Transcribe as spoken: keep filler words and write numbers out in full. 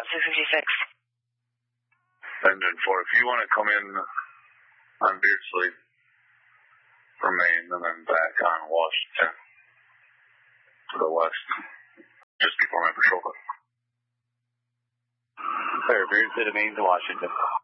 two fifty-six. Engine four, if you want to come in on Beardsley from Maine and then back on Washington to the west, just before my patrol. Clear, Beardsley to Maine to Washington.